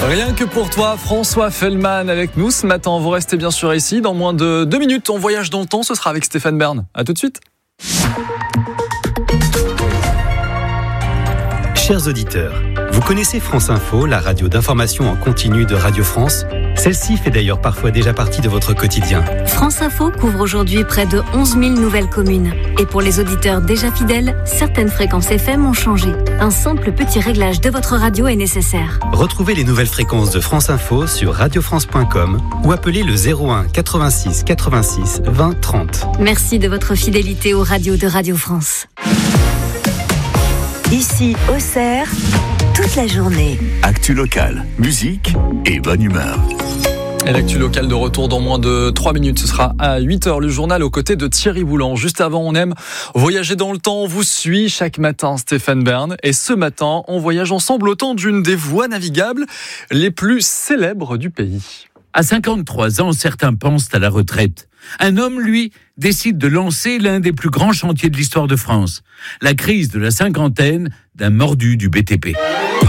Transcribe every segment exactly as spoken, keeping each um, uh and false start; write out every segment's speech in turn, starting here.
Rien que pour toi, François Fellman avec nous ce matin. Vous restez bien sûr ici. Dans moins de deux minutes, on voyage dans le temps. Ce sera avec Stéphane Bern. À tout de suite. Chers auditeurs, vous connaissez France Info, la radio d'information en continu de Radio France ? Celle-ci fait d'ailleurs parfois déjà partie de votre quotidien. France Info couvre aujourd'hui près de onze mille nouvelles communes. Et pour les auditeurs déjà fidèles, certaines fréquences F M ont changé. Un simple petit réglage de votre radio est nécessaire. Retrouvez les nouvelles fréquences de France Info sur radio france point com ou appelez le zéro un quatre-vingt-six quatre-vingt-six vingt trente. Merci de votre fidélité aux radios de Radio France. Ici, Auxerre, toute la journée. Actu locale, musique et bonne humeur. Et l'actu locale de retour dans moins de trois minutes. Ce sera à huit heures le journal aux côtés de Thierry Boulan. Juste avant, on aime voyager dans le temps. On vous suit chaque matin, Stéphane Bern. Et ce matin, on voyage ensemble au temps d'une des voies navigables les plus célèbres du pays. À cinquante-trois ans, certains pensent à la retraite. Un homme, lui, décide de lancer l'un des plus grands chantiers de l'histoire de France. La crise de la cinquantaine d'un mordu du B T P.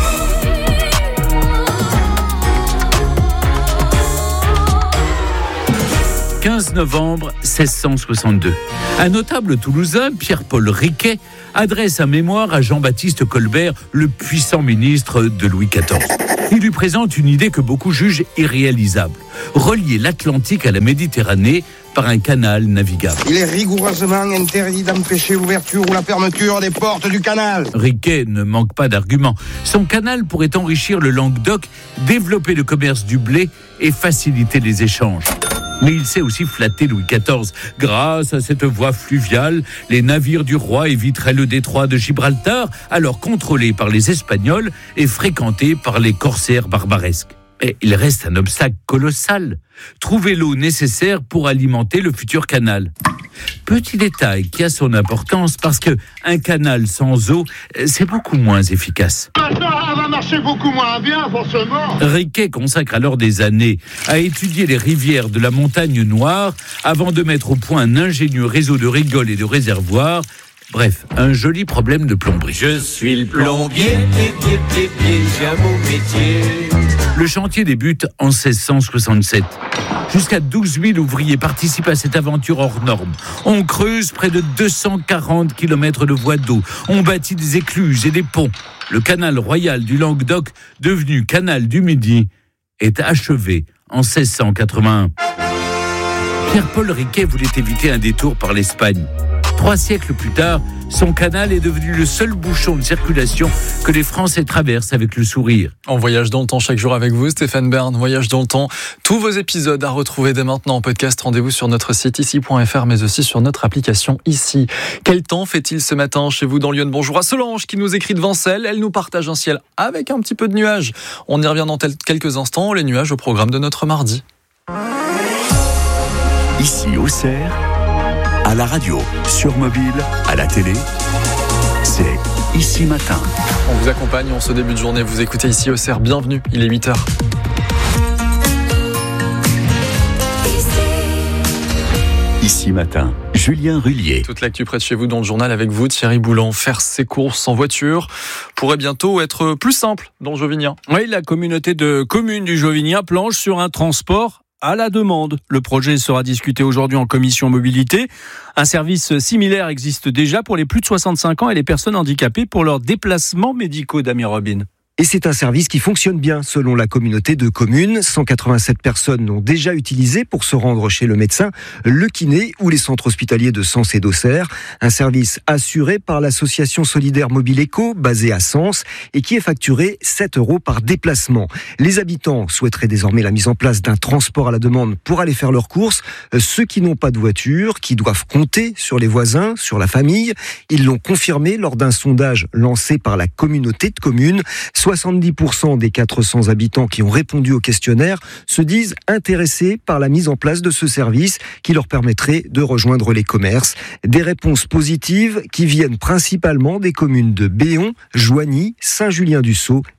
quinze novembre seize cent soixante-deux. Un notable toulousain, Pierre-Paul Riquet, adresse un mémoire à Jean-Baptiste Colbert, le puissant ministre de Louis quatorze. Il lui présente une idée que beaucoup jugent irréalisable. Relier l'Atlantique à la Méditerranée par un canal navigable. Il est rigoureusement interdit d'empêcher l'ouverture ou la fermeture des portes du canal. Riquet ne manque pas d'arguments. Son canal pourrait enrichir le Languedoc, développer le commerce du blé et faciliter les échanges. Mais il sait aussi flatter Louis quatorze. Grâce à cette voie fluviale, les navires du roi éviteraient le détroit de Gibraltar, alors contrôlé par les Espagnols et fréquenté par les corsaires barbaresques. Mais il reste un obstacle colossal. Trouver l'eau nécessaire pour alimenter le futur canal. Petit détail qui a son importance parce que un canal sans eau, c'est beaucoup moins efficace. Maintenant, elle va marcher beaucoup moins bien, forcément. Riquet consacre alors des années à étudier les rivières de la Montagne Noire avant de mettre au point un ingénieux réseau de rigoles et de réservoirs. Bref, un joli problème de plomberie. Je suis le plombier, pied, pied, pied, pied, j'ai un beau métier. Le chantier débute en seize cent soixante-sept. Jusqu'à douze mille ouvriers participent à cette aventure hors norme. On creuse près de deux cent quarante kilomètres de voies d'eau. On bâtit des écluses et des ponts. Le canal royal du Languedoc, devenu canal du Midi, est achevé en seize cent quatre-vingt-un. Pierre-Paul Riquet voulait éviter un détour par l'Espagne. Trois siècles plus tard, son canal est devenu le seul bouchon de circulation que les Français traversent avec le sourire. On voyage dans le temps chaque jour avec vous, Stéphane Bern. Voyage dans le temps. Tous vos épisodes à retrouver dès maintenant en podcast. Rendez-vous sur notre site ici point f r, mais aussi sur notre application Ici. Quel temps fait-il ce matin chez vous dans Lyon? Bonjour à Solange qui nous écrit de Vincelles. Elle nous partage un ciel avec un petit peu de nuages. On y revient dans tel- quelques instants. Les nuages au programme de notre mardi. Ici, Auxerre, à la radio, sur mobile, à la télé, c'est Ici Matin. On vous accompagne en ce début de journée. Vous écoutez Ici Auxerre. Bienvenue. Il est huit heures. Ici Matin, Julien Rullier. Toute l'actu près de chez vous dans le journal avec vous, Thierry Boulan. Faire ses courses en voiture pourrait bientôt être plus simple dans le Jovinien. Oui, la communauté de communes du Jovinien planche sur un transport à la demande. Le projet sera discuté aujourd'hui en commission mobilité. Un service similaire existe déjà pour les plus de soixante-cinq ans et les personnes handicapées pour leurs déplacements médicaux, Damien Robin. Et c'est un service qui fonctionne bien, selon la communauté de communes. cent quatre-vingt-sept personnes l'ont déjà utilisé pour se rendre chez le médecin, le kiné ou les centres hospitaliers de Sens et d'Auxerre. Un service assuré par l'association solidaire Mobile Eco, basée à Sens, et qui est facturé sept euros par déplacement. Les habitants souhaiteraient désormais la mise en place d'un transport à la demande pour aller faire leurs courses. Ceux qui n'ont pas de voiture, qui doivent compter sur les voisins, sur la famille, ils l'ont confirmé lors d'un sondage lancé par la communauté de communes. soixante-dix pour cent des quatre cents habitants qui ont répondu au questionnaire se disent intéressés par la mise en place de ce service qui leur permettrait de rejoindre les commerces. Des réponses positives qui viennent principalement des communes de Béon, Joigny, Saint-Julien-du-Sault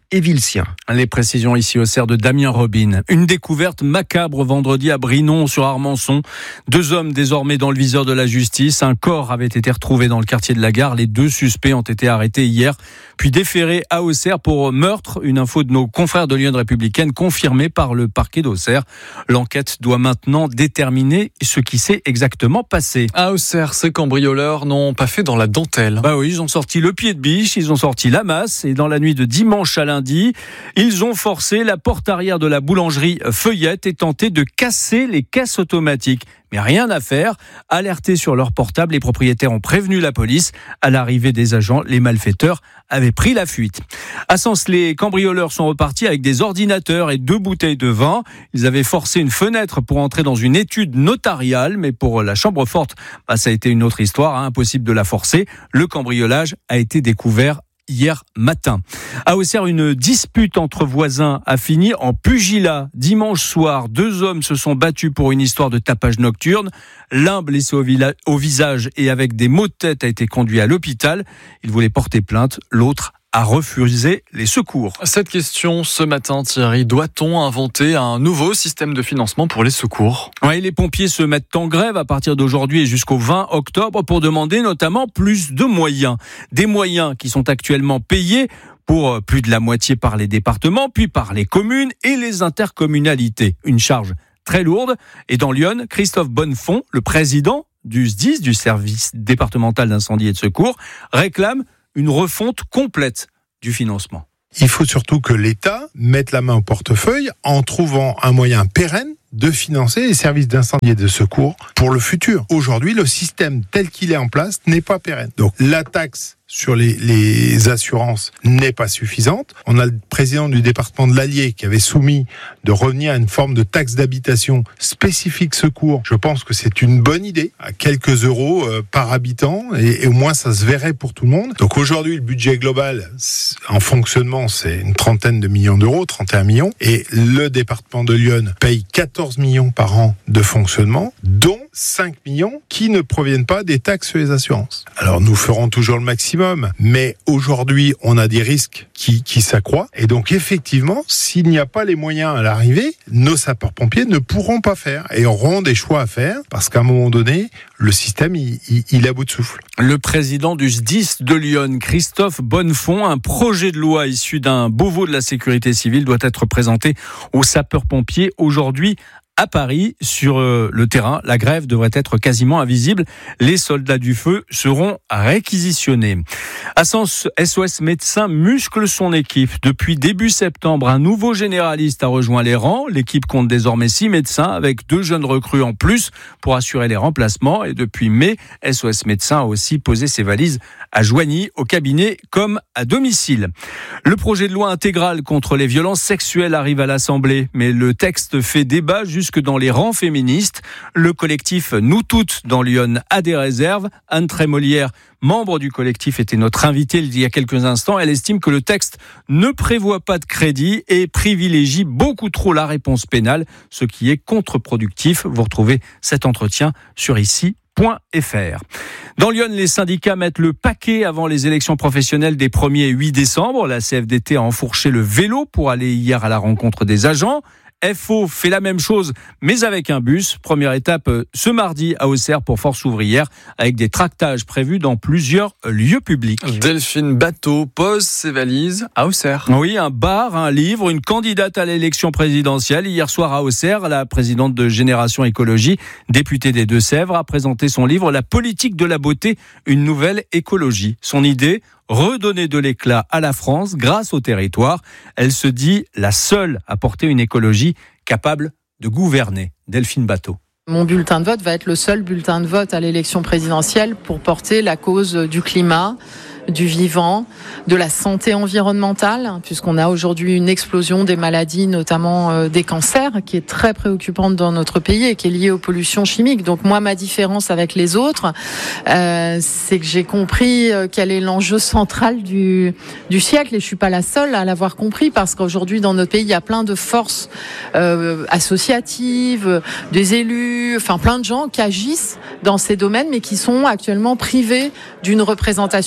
et Vilsien. Les précisions ici au C E R de Damien Robin. Une découverte macabre vendredi à Brinon sur Armançon. Deux hommes désormais dans le viseur de la justice. Un corps avait été retrouvé dans le quartier de la Gare. Les deux suspects ont été arrêtés hier, puis déférés à Auxerre pour meurtre. Une info de nos confrères de Lyon Républicaine confirmée par le parquet d'Auxerre. L'enquête doit maintenant déterminer ce qui s'est exactement passé. À Auxerre, ces cambrioleurs n'ont pas fait dans la dentelle. Bah oui, ils ont sorti le pied de biche, ils ont sorti la masse et dans la nuit de dimanche à lundi, ils ont forcé la porte arrière de la boulangerie Feuillette et tenté de casser les caisses automatiques. Mais rien à faire. Alertés sur leur portable, les propriétaires ont prévenu la police. À l'arrivée des agents, les malfaiteurs avaient pris la fuite. À Sens, les cambrioleurs sont repartis avec des ordinateurs et deux bouteilles de vin. Ils avaient forcé une fenêtre pour entrer dans une étude notariale, mais pour la chambre forte, bah, ça a été une autre histoire, hein, impossible de la forcer. Le cambriolage a été découvert hier matin. À Auxerre, une dispute entre voisins a fini en pugilat. Dimanche soir, deux hommes se sont battus pour une histoire de tapage nocturne. L'un blessé au, vila- au visage et avec des maux de tête a été conduit à l'hôpital. Il voulait porter plainte. L'autre a refusé les secours. Cette question ce matin, Thierry, doit-on inventer un nouveau système de financement pour les secours ? Oui, les pompiers se mettent en grève à partir d'aujourd'hui et jusqu'au vingt octobre pour demander notamment plus de moyens. Des moyens qui sont actuellement payés pour plus de la moitié par les départements, puis par les communes et les intercommunalités. Une charge très lourde. Et dans Lyon, Christophe Bonnefond, le président du S D I S, du service départemental d'incendie et de secours, réclame une refonte complète du financement. Il faut surtout que l'État mette la main au portefeuille en trouvant un moyen pérenne de financer les services d'incendie et de secours pour le futur. Aujourd'hui, le système tel qu'il est en place n'est pas pérenne. Donc la taxe sur les, les assurances n'est pas suffisante. On a le président du département de l'Allier qui avait soumis de revenir à une forme de taxe d'habitation spécifique secours. Je pense que c'est une bonne idée, à quelques euros euh, par habitant, et, et au moins ça se verrait pour tout le monde. Donc aujourd'hui, le budget global en fonctionnement, c'est une trentaine de millions d'euros, trente et un millions, et le département de Lyon paye quatorze millions par an de fonctionnement, dont cinq millions qui ne proviennent pas des taxes sur les assurances. Alors nous ferons toujours le maximum, mais aujourd'hui on a des risques qui, qui s'accroissent, et donc effectivement, s'il n'y a pas les moyens à l'arrivée, nos sapeurs-pompiers ne pourront pas faire, et auront des choix à faire, parce qu'à un moment donné, le système il, il, il est à bout de souffle. Le président du S D I S de Lyon, Christophe Bonnefond, un projet de loi issu d'un Beauvau de la sécurité civile doit être présenté aux sapeurs-pompiers aujourd'hui à Paris. Sur le terrain, la grève devrait être quasiment invisible. Les soldats du feu seront réquisitionnés. À Sens, S O S Médecins muscle son équipe. Depuis début septembre, un nouveau généraliste a rejoint les rangs. L'équipe compte désormais six médecins avec deux jeunes recrues en plus pour assurer les remplacements. Et depuis mai, S O S Médecins a aussi posé ses valises à Joigny, au cabinet comme à domicile. Le projet de loi intégral contre les violences sexuelles arrive à l'Assemblée, mais le texte fait débat jusqu'à que dans les rangs féministes. Le collectif Nous Toutes dans Lyon a des réserves. Anne Trémolière, membre du collectif, était notre invitée il y a quelques instants. Elle estime que le texte ne prévoit pas de crédit et privilégie beaucoup trop la réponse pénale, ce qui est contre-productif. Vous retrouvez cet entretien sur ici point f r. Dans Lyon, les syndicats mettent le paquet avant les élections professionnelles des premier et huit décembre. La C F D T a enfourché le vélo pour aller hier à la rencontre des agents. F O fait la même chose, mais avec un bus. Première étape ce mardi à Auxerre pour Force Ouvrière, avec des tractages prévus dans plusieurs lieux publics. Delphine Bateau pose ses valises à Auxerre. Oui, un bar, un livre, une candidate à l'élection présidentielle. Hier soir à Auxerre, la présidente de Génération Écologie, députée des Deux-Sèvres, a présenté son livre « La politique de la beauté, une nouvelle écologie ». Son idée, redonner de l'éclat à la France grâce au territoire. Elle se dit la seule à porter une écologie capable de gouverner. Delphine Bateau. Mon bulletin de vote va être le seul bulletin de vote à l'élection présidentielle pour porter la cause du climat, du vivant, de la santé environnementale, puisqu'on a aujourd'hui une explosion des maladies, notamment euh, des cancers, qui est très préoccupante dans notre pays et qui est liée aux pollutions chimiques. Donc moi, ma différence avec les autres, euh, c'est que j'ai compris euh, quel est l'enjeu central du, du siècle, et je suis pas la seule à l'avoir compris, parce qu'aujourd'hui, dans notre pays, il y a plein de forces euh, associatives, des élus, enfin plein de gens qui agissent dans ces domaines, mais qui sont actuellement privés d'une représentation politique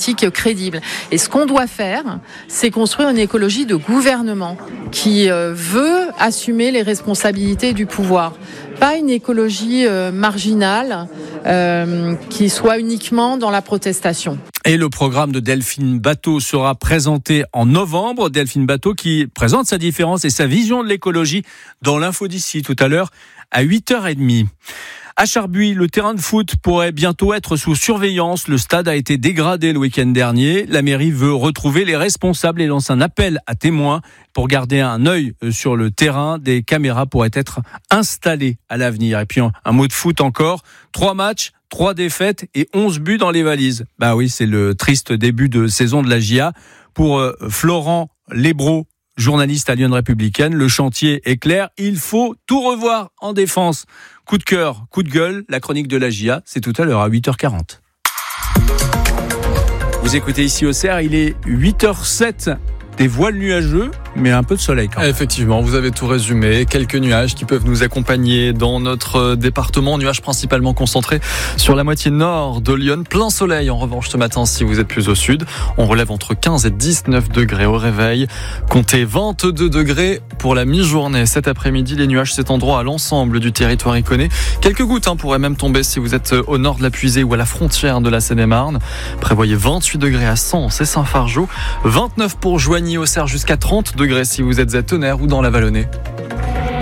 politique crédible. Et ce qu'on doit faire, c'est construire une écologie de gouvernement qui euh, veut assumer les responsabilités du pouvoir. Pas une écologie euh, marginale euh, qui soit uniquement dans la protestation. Et le programme de Delphine Batho sera présenté en novembre. Delphine Batho qui présente sa différence et sa vision de l'écologie dans l'info d'ici tout à l'heure à huit heures trente. À Charbuy, le terrain de foot pourrait bientôt être sous surveillance. Le stade a été dégradé le week-end dernier. La mairie veut retrouver les responsables et lance un appel à témoins pour garder un œil sur le terrain. Des caméras pourraient être installées à l'avenir. Et puis un mot de foot encore. Trois matchs, trois défaites et onze buts dans les valises. Bah oui, c'est le triste début de saison de la J A. Pour Florent Lebro, journaliste à Lyon Républicaine, le chantier est clair. Il faut tout revoir en défense. Coup de cœur, coup de gueule, la chronique de la J A, c'est tout à l'heure à huit heures quarante. Vous écoutez ici au C E R, il est huit heures sept. Des voiles nuageux, mais un peu de soleil quand même. Effectivement, vous avez tout résumé. Quelques nuages qui peuvent nous accompagner dans notre département. Nuages principalement concentrés sur la moitié nord de Lyon. Plein soleil en revanche ce matin si vous êtes plus au sud. On relève entre quinze et dix-neuf degrés au réveil. Comptez vingt-deux degrés pour la mi-journée. Cet après-midi, les nuages s'étendront à l'ensemble du territoire iconé. Quelques gouttes hein, pourraient même tomber si vous êtes au nord de la Puisée ou à la frontière de la Seine-et-Marne. Prévoyez vingt-huit degrés à Sens et Saint-Fargeau. vingt-neuf pour Joigny au Cerf jusqu'à trente degrés si vous êtes à Tonnerre ou dans la Vallonnée.